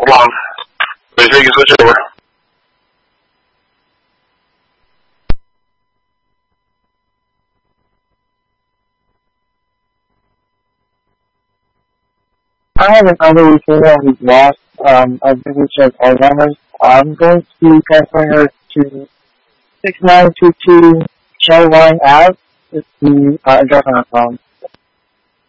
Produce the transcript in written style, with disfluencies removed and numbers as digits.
one. Make sure you can switch over. I have another referral who's lost. I think we should Alzheimer's. I'm going to be transferring her to 6922 Shell Line Ave. It's the address on her phone.